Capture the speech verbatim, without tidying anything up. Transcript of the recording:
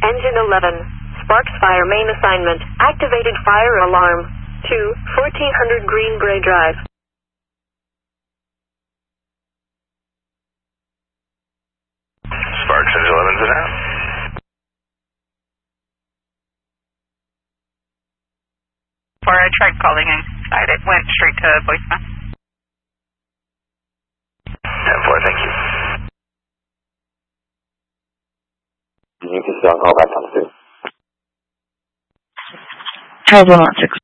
Engine eleven. Sparks fire main assignment. Activated fire alarm. two, fourteen hundred Green Bray Drive. Sparks Engine eleven's in out. Before I tried calling inside, it went straight to voicemail. ten four, thank you. You can still call back on two. Charles one one six.